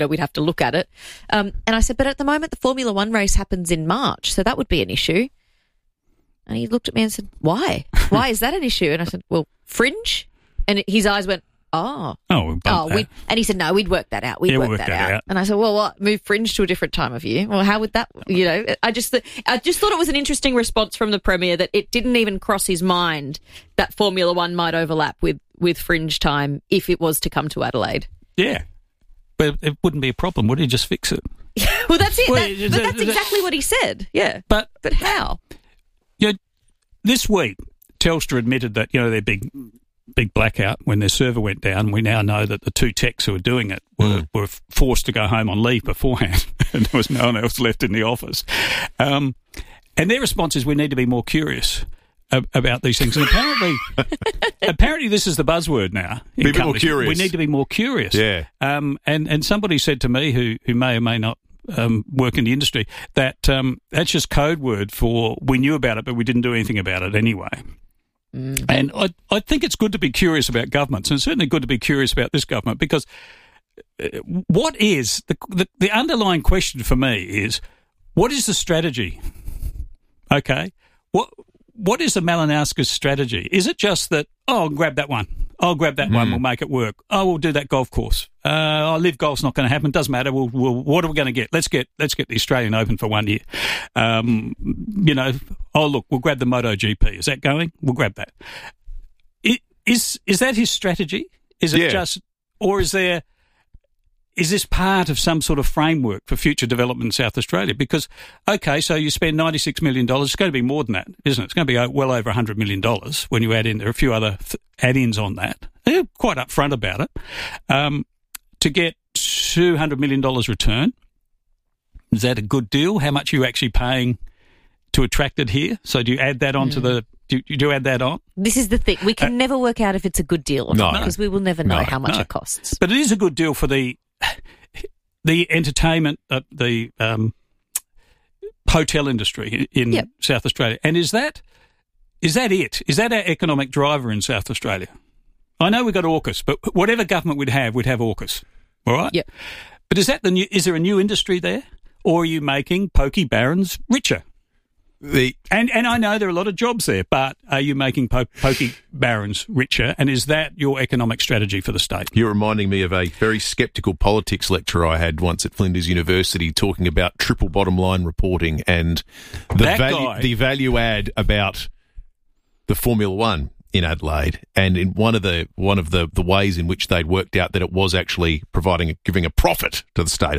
know, we'd have to look at it. And I said, but at the moment, the Formula One race happens in March, so that would be an issue. And he looked at me and said, why? Why is that an issue? And I said, well, Fringe. And his eyes went, and he said, no, we'd work that out. We'd work that out. And I said, well, what? Move Fringe to a different time of year? Well, how would that, you know, I just thought it was an interesting response from the Premier that it didn't even cross his mind that Formula One might overlap with Fringe time if it was to come to Adelaide. Yeah. But it wouldn't be a problem, would he? Just fix it. Well, that's it. But that's exactly what he said. Yeah. But how? Yeah. This week, Telstra admitted that, you know, their big blackout when their server went down. We now know that the two techs who were doing it were forced to go home on leave beforehand, and there was no one else left in the office. And their response is, we need to be more curious about these things. And apparently this is the buzzword now. Be a bit more curious. We need to be more curious. Yeah. And somebody said to me who may or may not work in the industry that that's just code word for we knew about it, but we didn't do anything about it anyway. And I think it's good to be curious about governments, and it's certainly good to be curious about this government, because what is the underlying question for me is, what is the strategy? Okay, what is the Malinauskas strategy? Is it just that, I'll grab that one, we'll make it work. We'll do that golf course. Live golf's not going to happen. Doesn't matter. What are we going to get? Let's get the Australian Open for 1 year. You know, look, we'll grab the MotoGP. Is that going? We'll grab that. Is that his strategy? Is it just, or is this part of some sort of framework for future development in South Australia? Because, okay, so you spend $96 million. It's going to be more than that, isn't it? It's going to be well over $100 million when you add in. There are a few other add-ins on that. They're quite upfront about it. To get $200 million return, is that a good deal? How much are you actually paying to attract it here? So do you add that on to the... Do you add that on? This is the thing. We can never work out if it's a good deal or not, because we will never know how much it costs. But it is a good deal for the entertainment, the hotel industry in South Australia. And is that it? Is that our economic driver in South Australia? I know we've got AUKUS, but whatever government we'd have AUKUS. All right? Yep. But is there a new industry there? Or are you making pokey barons richer? And I know there are a lot of jobs there, but are you making pokey barons richer? And is that your economic strategy for the state? You're reminding me of a very sceptical politics lecturer I had once at Flinders University talking about triple bottom line reporting and the value add about the Formula One in Adelaide. And in one of the ways in which they'd worked out that it was actually giving a profit to the state,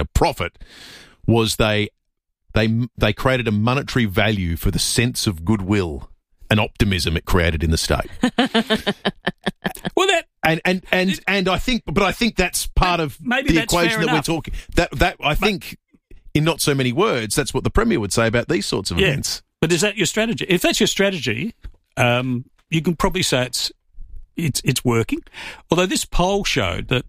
was they created a monetary value for the sense of goodwill and optimism it created in the state. Well, I think that's part of the equation that we're talking. That I think, in not so many words, that's what the Premier would say about these sorts of events. But is that your strategy? If that's your strategy, you can probably say it's working. Although this poll showed that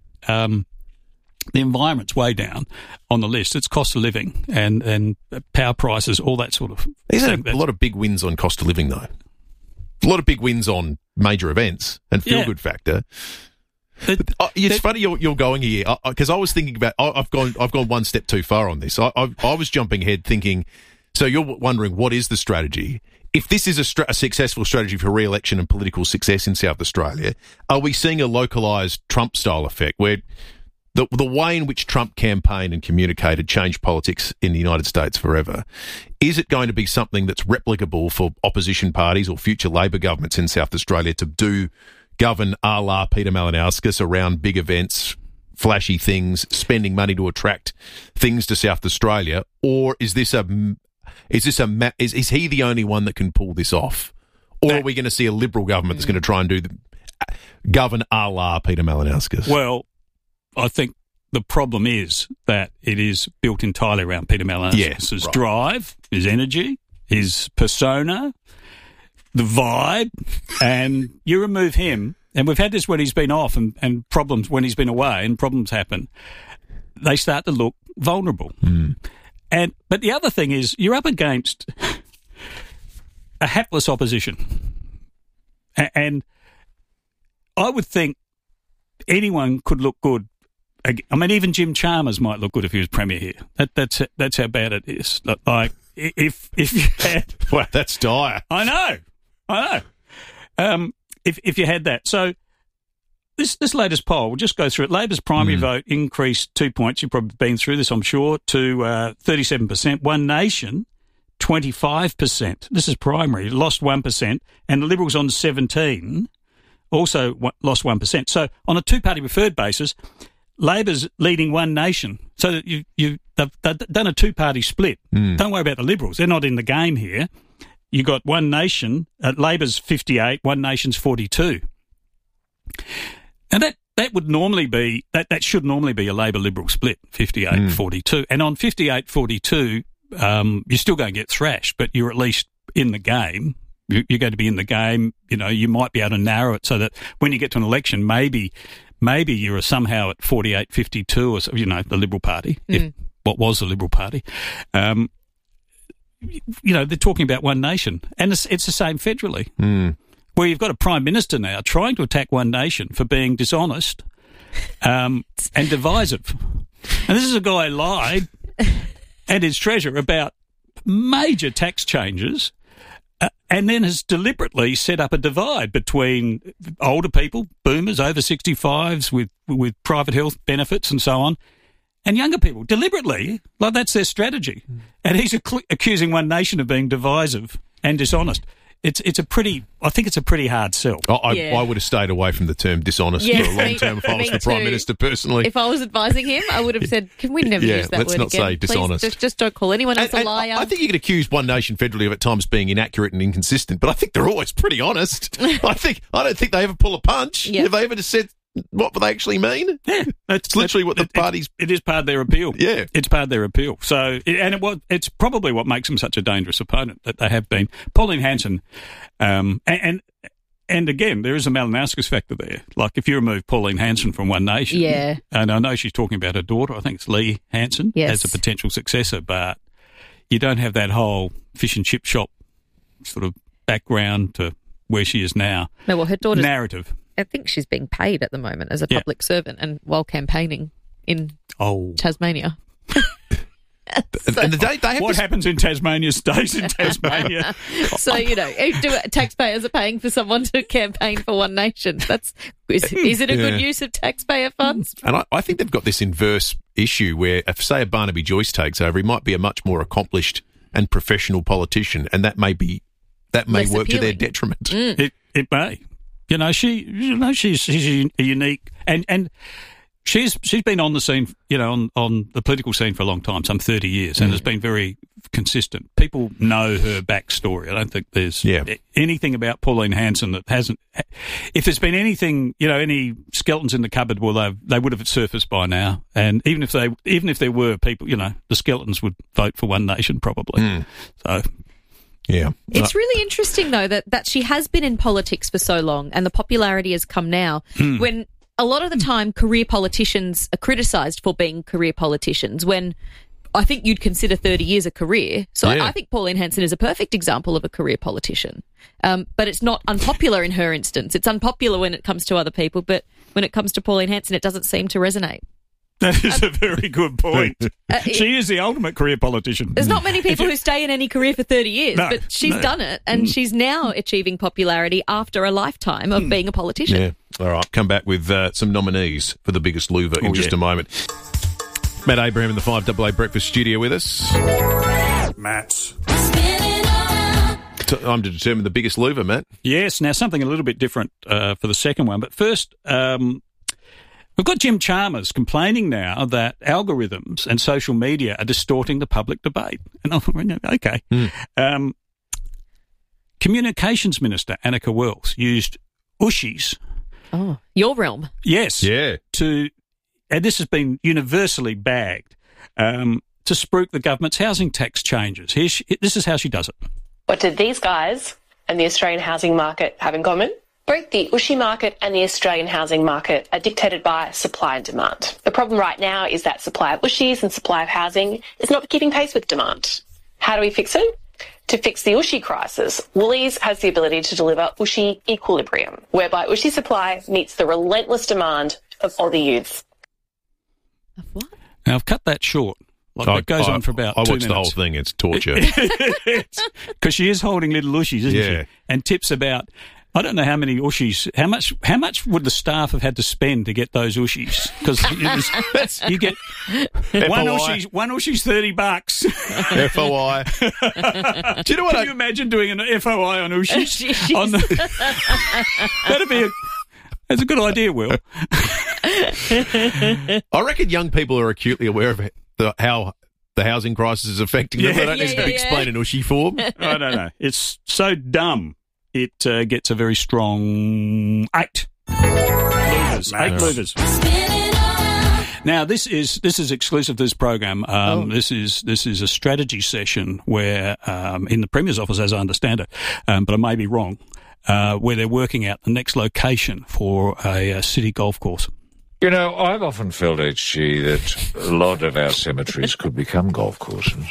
the environment's way down on the list. It's cost of living and power prices, all that sort of thing. There's a lot of big wins on cost of living, though. A lot of big wins on major events and feel-good factor. It's funny you're going here, because I was thinking about. I've gone one step too far on this. I was jumping ahead, thinking. So you're wondering, what is the strategy? If this is a successful strategy for re-election and political success in South Australia, are we seeing a localised Trump-style effect where the way in which Trump campaigned and communicated changed politics in the United States forever? Is it going to be something that's replicable for opposition parties or future Labor governments in South Australia to govern a la Peter Malinauskas around big events, flashy things, spending money to attract things to South Australia? Or is he the only one that can pull this off? Or are we going to see a Liberal government that's going to try and govern a la Peter Malinauskas? Well, I think the problem is that it is built entirely around Peter Malinauskas' drive, his energy, his persona, the vibe, and you remove him, and we've had this when he's been off and problems when he's been away and problems happen, they start to look vulnerable. But the other thing is you're up against a hapless opposition. And I would think anyone could look good I mean, even Jim Chalmers might look good if he was Premier here. That's how bad it is. Like, if you had... Well, that's dire. I know. If you had that. So this latest poll, we'll just go through it. Labor's primary vote increased 2 points. You've probably been through this, I'm sure, to 37%. One Nation, 25%. This is primary, lost 1%. And the Liberals on 17 also lost 1%. So on a two-party preferred basis, Labor's leading One Nation. So that they've done a two-party split. Don't worry about the Liberals. They're not in the game here. You got One Nation, Labor's 58, One Nation's 42. And that would normally be, that should normally be a Labor-Liberal split, 58-42. And on 58-42, you're still going to get thrashed, but you're at least in the game. You're going to be in the game. You know, you might be able to narrow it so that when you get to an election, maybe you're somehow at 48-52 or so, you know, the Liberal Party, what was the Liberal Party. You know, they're talking about One Nation, and it's the same federally, where you've got a Prime Minister now trying to attack One Nation for being dishonest and divisive. And this is a guy who lied and his Treasurer about major tax changes and then has deliberately set up a divide between older people, boomers, over 65s with private health benefits and so on, and younger people, deliberately. Like, that's their strategy. And he's accusing One Nation of being divisive and dishonest. I think it's a pretty hard sell. I would have stayed away from the term dishonest for a long time if I was the Prime Minister personally. If I was advising him, I would have said, can we never use that word again? Let's not say dishonest. Please, just don't call anyone else a liar. I think you can accuse One Nation federally of at times being inaccurate and inconsistent, but I think they're always pretty honest. I don't think they ever pull a punch. Have they ever just said what they actually mean? Yeah. It's literally what the parties... It is part of their appeal. Yeah. It's part of their appeal. So, it's probably what makes them such a dangerous opponent that they have been. Pauline Hanson, and again, there is a Malinowskis factor there. Like, if you remove Pauline Hanson from One Nation, and I know she's talking about her daughter, I think it's Lee Hanson, as a potential successor, but you don't have that whole fish and chip shop sort of background to where she is now. No, well, her daughter's narrative. I think she's being paid at the moment as a public servant and while campaigning in Tasmania. What happens in Tasmania stays in Tasmania. So, you know, taxpayers are paying for someone to campaign for One Nation. Is it a good use of taxpayer funds? And I think they've got this inverse issue where, if, say, a Barnaby Joyce takes over, he might be a much more accomplished and professional politician, and that may work to their detriment. It may. You know, she's a unique and she's been on the scene, you know, on the political scene for a long time, some 30 years, and has been very consistent. People know her backstory. I don't think there's anything about Pauline Hanson that hasn't. If there's been anything, you know, any skeletons in the cupboard, well, they would have surfaced by now. And even if there were people, you know, the skeletons would vote for One Nation probably. So. Yeah. It's really interesting, though, that she has been in politics for so long and the popularity has come now when a lot of the time career politicians are criticised for being career politicians when I think you'd consider 30 years a career. So I think Pauline Hanson is a perfect example of a career politician. But it's not unpopular in her instance. It's unpopular when it comes to other people, but when it comes to Pauline Hanson, it doesn't seem to resonate. That is a very good point. She is the ultimate career politician. There's not many people who stay in any career for 30 years, but she's done it, and she's now achieving popularity after a lifetime of being a politician. Yeah. All right, come back with some nominees for the biggest loser in just a moment. Matt Abraham in the 5AA Breakfast Studio with us. Matt. Time to determine the biggest loser, Matt. Yes, now something a little bit different for the second one, but first... we've got Jim Chalmers complaining now that algorithms and social media are distorting the public debate. And I'm like, okay. Communications Minister Annika Wells used Ushies. Oh, your realm. Yes. Yeah. And this has been universally bagged, to spruik the government's housing tax changes. This is how she does it. What did these guys and the Australian housing market have in common? Both the Ushi market and the Australian housing market are dictated by supply and demand. The problem right now is that supply of Ushis and supply of housing is not keeping pace with demand. How do we fix it? To fix the Ushi crisis, Woolies has the ability to deliver Ushi equilibrium, whereby Ushi supply meets the relentless demand of Aussie youths. Of what? Now, I've cut that short. It goes on for about 2 minutes. I watched the whole thing. It's torture. Because she is holding little ushies, isn't she? And tips about... I don't know how many ushies. How much would the staff have had to spend to get those ushies? Because you get one ushi's $30. FOI. Do you know what? Can you imagine doing an FOI on ushies? That's a good idea, Will. I reckon young people are acutely aware of how the housing crisis is affecting them. They don't need to explain an ushi form. I don't know. It's so dumb. It gets a very strong 8 movers. 8 movers. Now, this is exclusive to this program. This is a strategy session where, in the Premier's office, as I understand it, but I may be wrong, where they're working out the next location for a city golf course. You know, I've often felt, HG, that a lot of our cemeteries could become golf courses.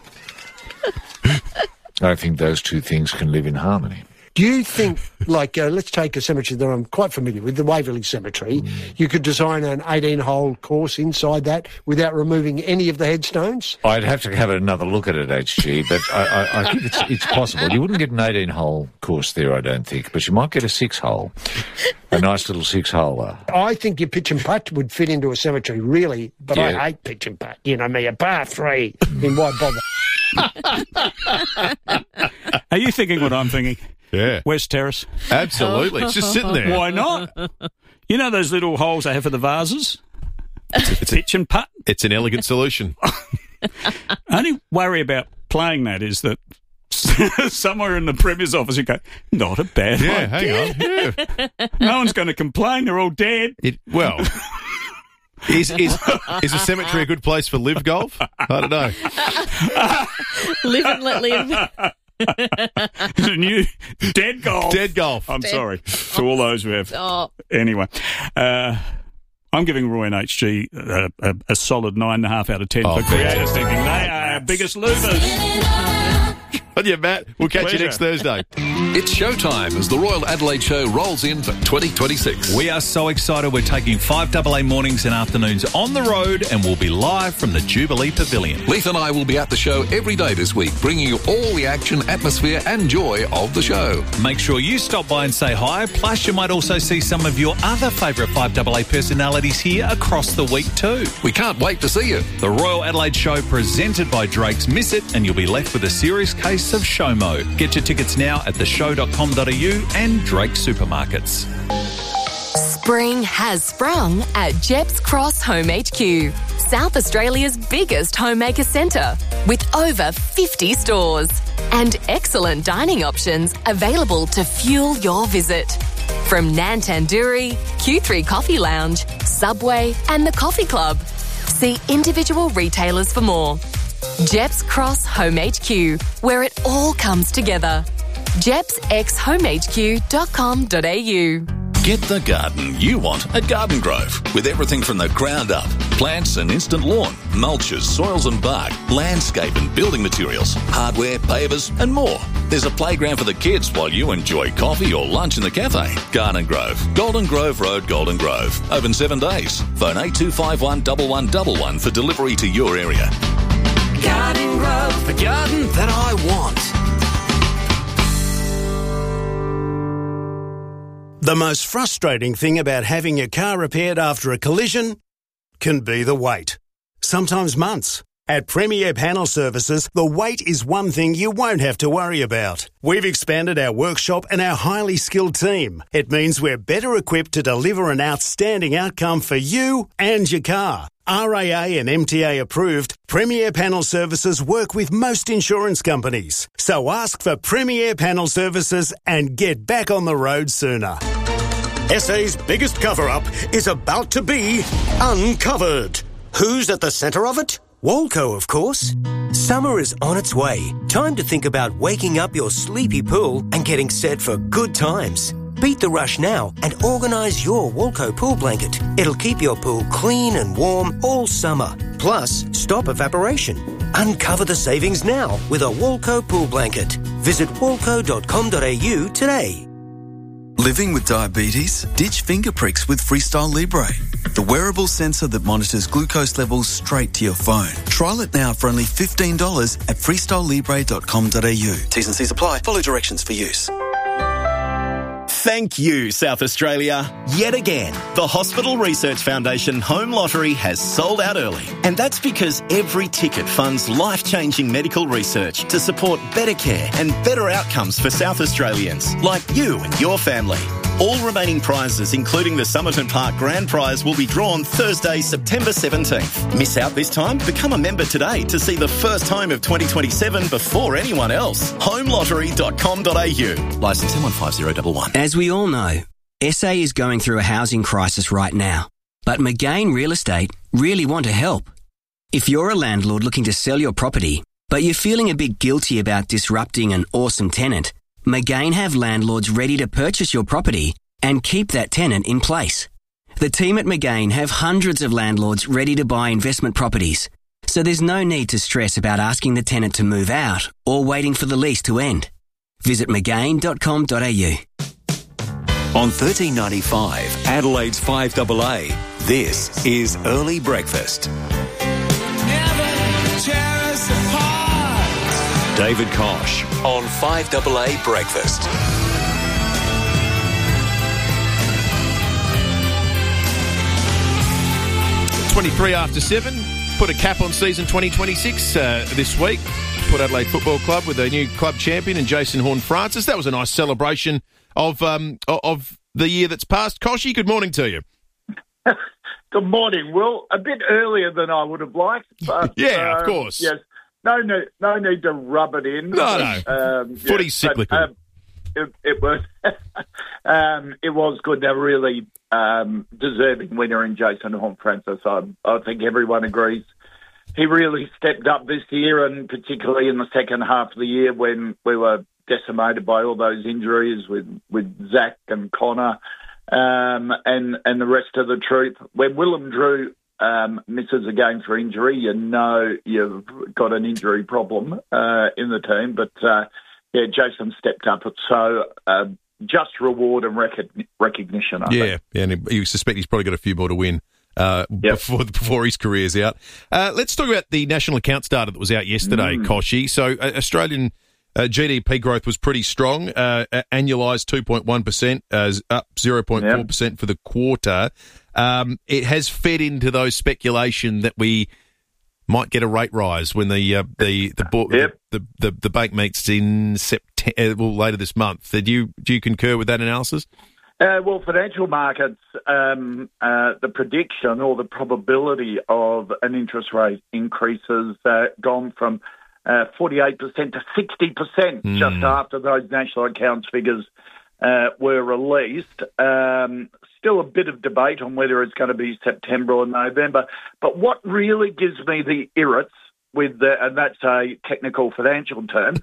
I think those two things can live in harmony. Do you think, let's take a cemetery that I'm quite familiar with, the Waverley Cemetery, you could design an 18-hole course inside that without removing any of the headstones? I'd have to have another look at it, HG, but I think it's possible. You wouldn't get an 18-hole course there, I don't think, but you might get a 6-hole, a nice little 6-holer. I think your pitch and putt would fit into a cemetery, really, but I hate pitch and putt. You know me, a par 3 in why bother? Are you thinking what I'm thinking? Yeah. West Terrace. Absolutely. It's just sitting there. Why not? You know those little holes they have for the vases? It's pitch and putt. It's an elegant solution. Only worry about playing that is that somewhere in the Premier's office you go, not a bad idea. Hang on. Yeah. No one's going to complain. They're all dead. Is a cemetery a good place for live golf? I don't know. Live and let live. New dead golf. Dead golf. I'm sorry to all those who have. Anyway, I'm giving Roy and HG a solid 9.5 out of 10 for creative thinking. They are our biggest losers. On you, Matt. We'll catch you next Thursday. It's showtime as the Royal Adelaide Show rolls in for 2026. We are so excited. We're taking 5AA mornings and afternoons on the road and we'll be live from the Jubilee Pavilion. Leith and I will be at the show every day this week, bringing you all the action, atmosphere and joy of the show. Make sure you stop by and say hi. Plus, you might also see some of your other favourite 5AA personalities here across the week too. We can't wait to see you. The Royal Adelaide Show presented by Drake's. Miss it and you'll be left with a serious case of SHOMO. Get your tickets now at theshow.com.au and Drake Supermarkets. Spring has sprung at Jeps Cross Home HQ, South Australia's biggest homemaker centre, with over 50 stores and excellent dining options available to fuel your visit. From Nan Tandoori, Q3 Coffee Lounge, Subway and the Coffee Club. See individual retailers for more. Jeps Cross Home HQ, where it all comes together. jepsxhomehq.com.au. Get the garden you want at Garden Grove, with everything from the ground up. Plants and instant lawn, mulches, soils and bark, landscape and building materials, hardware, pavers and more. There's a playground for the kids while you enjoy coffee or lunch in the cafe. Garden Grove, Golden Grove Road, Golden Grove. Open 7 days. Phone 8251 1111 for delivery to your area. Garden Grove, the garden that I want. The most frustrating thing about having your car repaired after a collision can be the wait. Sometimes months. At Premier Panel Services, the wait is one thing you won't have to worry about. We've expanded our workshop and our highly skilled team. It means we're better equipped to deliver an outstanding outcome for you and your car. RAA and MTA approved, Premier Panel Services work with most insurance companies. So ask for Premier Panel Services and get back on the road sooner. SA's biggest cover-up is about to be uncovered. Who's at the centre of it? Walco, of course. Summer is on its way. Time to think about waking up your sleepy pool and getting set for good times. Beat the rush now and organise your Walco pool blanket. It'll keep your pool clean and warm all summer. Plus, stop evaporation. Uncover the savings now with a Walco pool blanket. Visit walco.com.au today. Living with diabetes? Ditch finger pricks with Freestyle Libre, the wearable sensor that monitors glucose levels straight to your phone. Trial it now for only $15 at freestylelibre.com.au. T's and C's apply. Follow directions for use. Thank you, South Australia. Yet again, the Hospital Research Foundation Home Lottery has sold out early. And that's because every ticket funds life-changing medical research to support better care and better outcomes for South Australians, like you and your family. All remaining prizes, including the Somerton Park Grand Prize, will be drawn Thursday, September 17th. Miss out this time? Become a member today to see the first home of 2027 before anyone else. Homelottery.com.au. Licence M150111. As we all know, SA is going through a housing crisis right now. But McGain Real Estate really want to help. If you're a landlord looking to sell your property, but you're feeling a bit guilty about disrupting an awesome tenant, McGain have landlords ready to purchase your property and keep that tenant in place. The team at McGain have hundreds of landlords ready to buy investment properties, so there's no need to stress about asking the tenant to move out or waiting for the lease to end. Visit McGain.com.au. On 1395, Adelaide's 5AA, this is Early Breakfast. David Kosh on 5AA Breakfast. 23 after 7. Put a cap on season 2026 this week. Port Adelaide Football Club with their new club champion and Jason Horne-Francis. That was a nice celebration of the year that's passed. Koshy, good morning to you. Good morning, Will. A bit earlier than I would have liked, but yeah, of course. Yes. No need to rub it in. No. Footy's cyclical. It was it was good. They're really deserving winner in Jason Horne-Francis. I think everyone agrees. He really stepped up this year, and particularly in the second half of the year when we were decimated by all those injuries with Zach and Connor and the rest of the troop. When Willem Drew misses a game for injury, you know you've got an injury problem in the team. But, Jason stepped up. So just reward and recognition, I think. Yeah, and you suspect he's probably got a few more to win before his career's out. Let's talk about the national accounts data that was out yesterday, Koshy. So Australian GDP growth was pretty strong, annualised 2.1%, up 0.4% for the quarter. It has fed into those speculation that we might get a rate rise when the bank meets in September, later this month. Do you concur with that analysis? Well, financial markets, the prediction or the probability of an interest rate increase has gone from 48% to 60% just after those national accounts figures were released. Still a bit of debate on whether it's going to be September or November. But what really gives me the irrits and that's a technical financial term,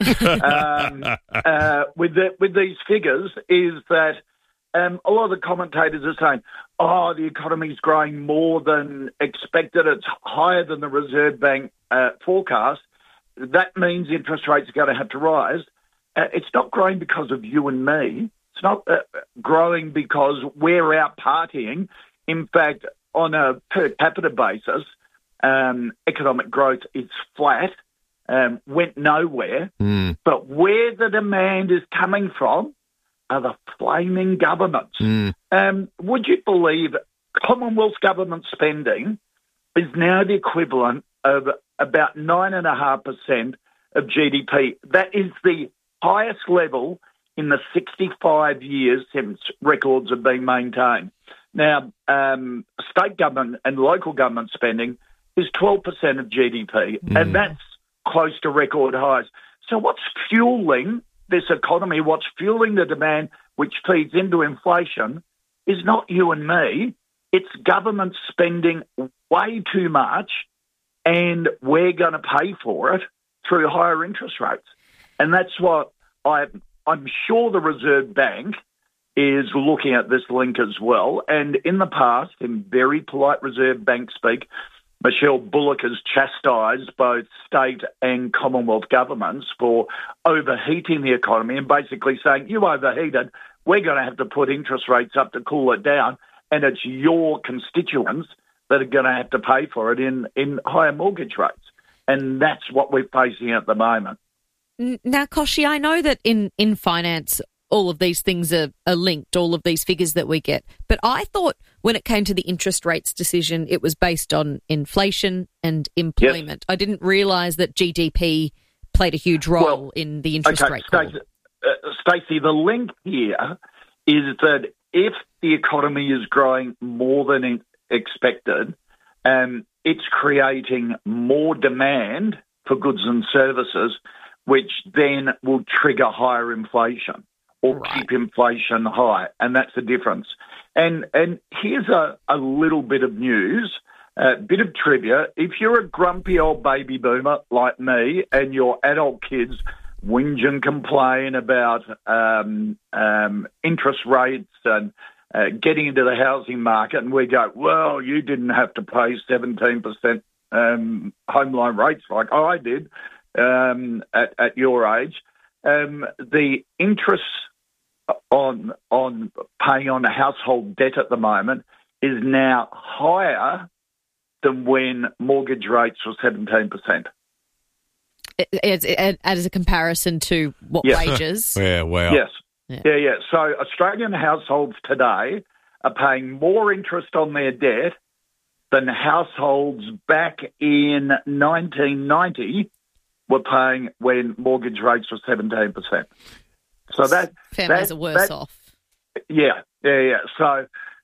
with these figures is that a lot of the commentators are saying, the economy's growing more than expected. It's higher than the Reserve Bank forecast. That means interest rates are going to have to rise. It's not growing because of you and me. It's not growing because we're out partying. In fact, on a per capita basis, economic growth is flat, went nowhere. But where the demand is coming from are the flaming governments. Would you believe Commonwealth government spending is now the equivalent of about 9.5% of GDP? That is the highest level in the 65 years since records have been maintained. Now, state government and local government spending is 12% of GDP, and that's close to record highs. So what's fueling this economy, what's fueling the demand, which feeds into inflation, is not you and me. It's government spending way too much, and we're going to pay for it through higher interest rates. And that's what I'm sure the Reserve Bank is looking at this link as well. And in the past, in very polite Reserve Bank speak, Michelle Bullock has chastised both state and Commonwealth governments for overheating the economy and basically saying, you overheated, we're going to have to put interest rates up to cool it down, and it's your constituents that are going to have to pay for it in higher mortgage rates. And that's what we're facing at the moment. Now, Kochie, I know that in finance, all of these things are linked, all of these figures that we get. But I thought when it came to the interest rates decision, it was based on inflation and employment. Yes. I didn't realise that GDP played a huge role in the interest rate call. Stacey, the link here is that if the economy is growing more than expected, it's creating more demand for goods and services, which then will trigger higher inflation or keep inflation high, and that's the difference. And here's a little bit of news, a bit of trivia. If you're a grumpy old baby boomer like me and your adult kids whinge and complain about interest rates and getting into the housing market, and we go, well, you didn't have to pay 17% home loan rates like I did at your age. The interest on paying on a household debt at the moment is now higher than when mortgage rates were 17%. As a comparison to what wages? Yeah, wow. Yes. Yeah. So Australian households today are paying more interest on their debt than households back in 1990 were paying when mortgage rates were 17%. So families are worse off. Yeah. So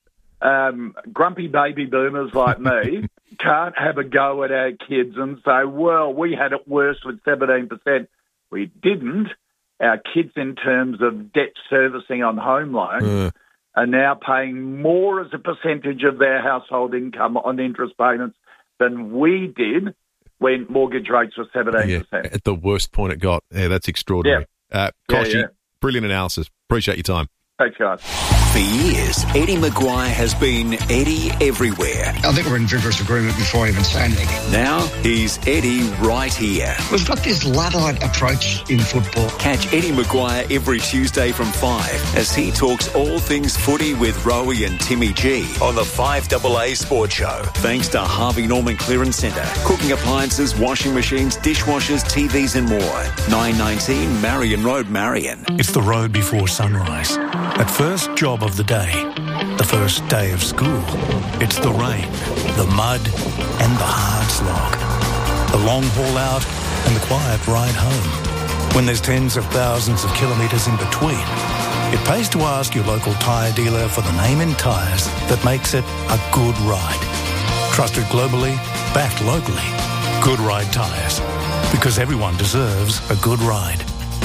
grumpy baby boomers like me can't have a go at our kids and say, well, we had it worse with 17%. We didn't. Our kids, in terms of debt servicing on home loans, are now paying more as a percentage of their household income on interest payments than we did when mortgage rates were 17%. Yeah, at the worst point it got. Yeah, that's extraordinary. Kochie, brilliant analysis. Appreciate your time. Thanks, guys. For years, Eddie Maguire has been Eddie everywhere. I think we're in vigorous agreement before I even say anything. Now he's Eddie right here. We've got this Luddite approach in football. Catch Eddie Maguire every Tuesday from 5 as he talks all things footy with Rowie and Timmy G on the 5AA Sports Show. Thanks to Harvey Norman Clearance Centre. Cooking appliances, washing machines, dishwashers, TVs and more. 919 Marion Road, Marion. It's the road before sunrise. That first job of the day, the first day of school. It's the rain, the mud and the hard slog. The long haul out and the quiet ride home. When there's tens of thousands of kilometres in between, it pays to ask your local tyre dealer for the name in tyres that makes it a good ride. Trusted globally, backed locally. Good Ride Tyres. Because everyone deserves a good ride.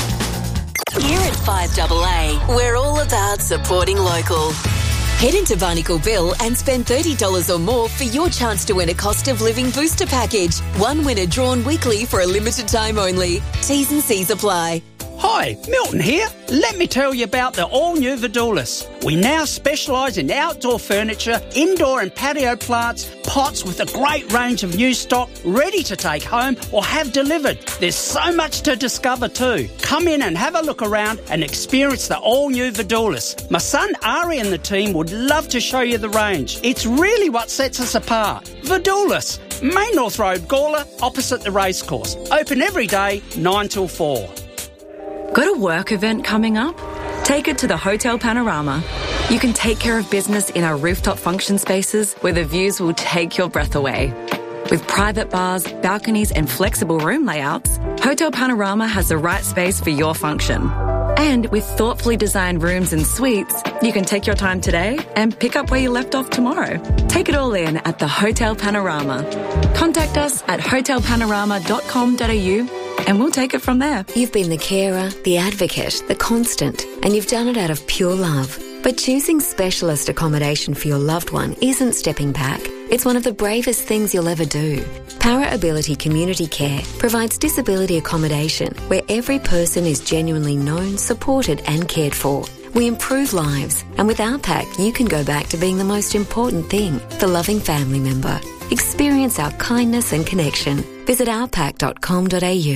Here at 5AA, we're all about supporting local. Head into Barnacle Bill and spend $30 or more for your chance to win a cost of living booster package. One winner drawn weekly for a limited time only. T's and C's apply. Hi, Milton here. Let me tell you about the all-new Vidulis. We now specialise in outdoor furniture, indoor and patio plants, pots with a great range of new stock ready to take home or have delivered. There's so much to discover too. Come in and have a look around and experience the all-new Vidulis. My son Ari and the team would love to show you the range. It's really what sets us apart. Vidulis, Main North Road, Gawler, opposite the racecourse. Open every day, 9 till 4. Got a work event coming up? Take it to the Hotel Panorama. You can take care of business in our rooftop function spaces where the views will take your breath away. With private bars, balconies and flexible room layouts, Hotel Panorama has the right space for your function. And with thoughtfully designed rooms and suites, you can take your time today and pick up where you left off tomorrow. Take it all in at the Hotel Panorama. Contact us at hotelpanorama.com.au and we'll take it from there. You've been the carer, the advocate, the constant, and you've done it out of pure love. But choosing specialist accommodation for your loved one isn't stepping back. It's one of the bravest things you'll ever do. Para Ability Community Care provides disability accommodation where every person is genuinely known, supported and cared for. We improve lives, and with our pack, you can go back to being the most important thing, the loving family member. Experience our kindness and connection. Visit ourpack.com.au.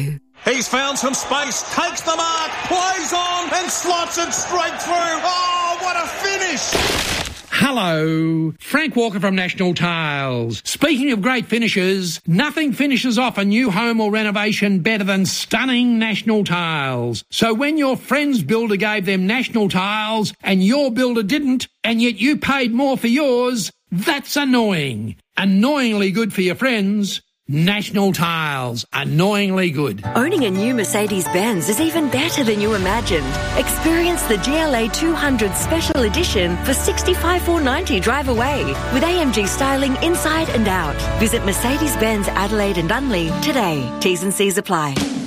He's found some space, takes the mark, plays on and slots it straight through. Oh, what a finish! Hello, Frank Walker from National Tiles. Speaking of great finishes, nothing finishes off a new home or renovation better than stunning National Tiles. So when your friend's builder gave them National Tiles and your builder didn't, and yet you paid more for yours, that's annoying. Annoyingly good for your friends. National Tiles, annoyingly good. Owning a new Mercedes-Benz is even better than you imagined. Experience the GLA 200 Special Edition for $65,490 drive away with AMG styling inside and out. Visit Mercedes-Benz Adelaide and Dunley today. T's and C's apply.